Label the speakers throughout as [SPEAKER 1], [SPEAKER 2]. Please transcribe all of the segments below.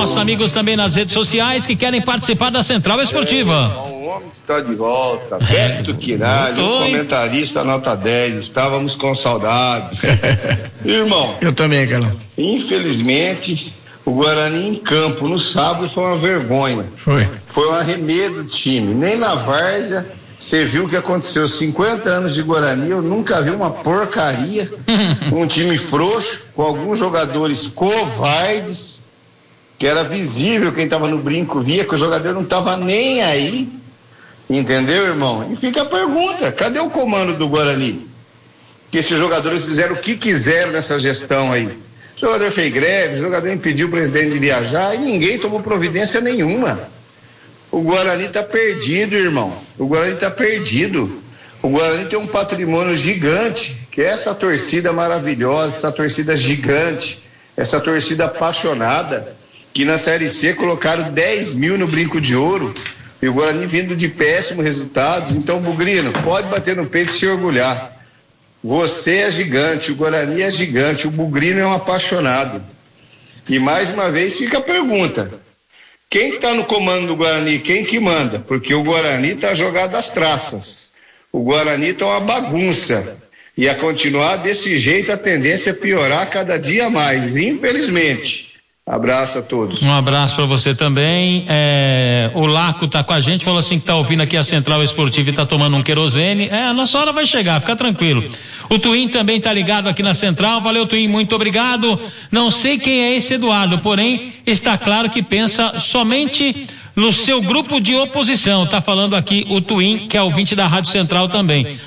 [SPEAKER 1] nossos amigos também nas redes sociais que querem participar da Central Esportiva.
[SPEAKER 2] O homem está de volta. Beto Quiralho, comentarista nota 10. Estávamos com saudades. Irmão.
[SPEAKER 3] Eu também, Carlão.
[SPEAKER 2] Infelizmente, o Guarani em campo no sábado foi uma vergonha. Foi um arremedo do time. Nem na várzea você viu o que aconteceu. 50 anos de Guarani, eu nunca vi uma porcaria. Um time frouxo, com alguns jogadores covardes, que era visível, quem estava no brinco via que o jogador não estava nem aí. Entendeu, irmão? E fica a pergunta, cadê o comando do Guarani? Que esses jogadores fizeram o que quiseram nessa gestão aí. O jogador fez greve, o jogador impediu o presidente de viajar e ninguém tomou providência nenhuma. O Guarani está perdido, irmão. O Guarani está perdido. O Guarani tem um patrimônio gigante, que é essa torcida maravilhosa, essa torcida gigante, essa torcida apaixonada, que na Série C colocaram 10 mil no brinco de ouro. E o Guarani vindo de péssimos resultados. Então, Bugrino, pode bater no peito e se orgulhar. Você é gigante, o Guarani é gigante, o Bugrino é um apaixonado. E mais uma vez fica a pergunta: quem está no comando do Guarani? Quem que manda? Porque o Guarani está jogado às traças. O Guarani está uma bagunça. E a continuar desse jeito, a tendência é piorar cada dia mais, infelizmente. Abraço a todos.
[SPEAKER 1] Um abraço para você também. O Laco tá com a gente, falou assim que tá ouvindo aqui a Central Esportiva e tá tomando um querosene. A nossa hora vai chegar, fica tranquilo. O Twin também tá ligado aqui na Central. Valeu, Twin, muito obrigado. Não sei quem é esse Eduardo, porém está claro que pensa somente no seu grupo de oposição. Tá falando aqui o Twin, que é ouvinte da Rádio Central também.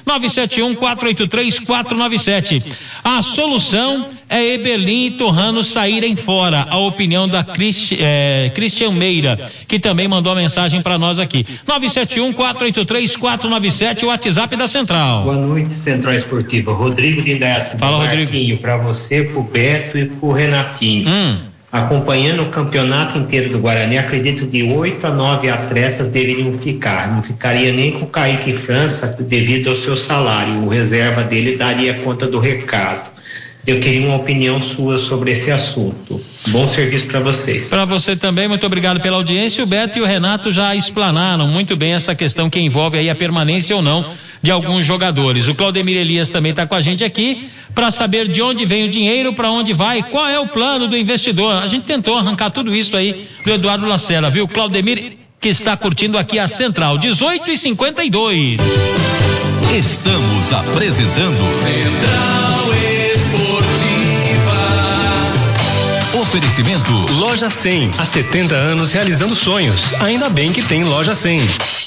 [SPEAKER 1] 971-483-497. A solução é Eberlin e Torrano saírem fora. A opinião da Cristian Meira, que também mandou a mensagem para nós aqui. 971-483-497, o WhatsApp da Central.
[SPEAKER 4] Boa noite, Central Esportiva. Rodrigo de Indaiatuba.
[SPEAKER 1] Fala, Rodrigo.
[SPEAKER 4] Para você, pro Beto e pro Renatinho. Acompanhando o campeonato inteiro do Guarani, acredito de 8 a 9 atletas deveriam ficar. Não ficaria nem com o Kaique França devido ao seu salário. O reserva dele daria conta do recado. Eu queria uma opinião sua sobre esse assunto. Bom serviço para vocês.
[SPEAKER 1] Para você também, muito obrigado pela audiência. O Beto e o Renato já explanaram muito bem essa questão que envolve aí a permanência ou não de alguns jogadores. O Claudemir Elias também está com a gente aqui para saber de onde vem o dinheiro, para onde vai, qual é o plano do investidor. A gente tentou arrancar tudo isso aí do Eduardo Lacerda, viu? Claudemir, que está curtindo aqui a Central. 18h52.
[SPEAKER 5] Estamos apresentando Central Esportiva. Oferecimento
[SPEAKER 6] Loja 100, há 70 anos realizando sonhos. Ainda bem que tem Loja 100.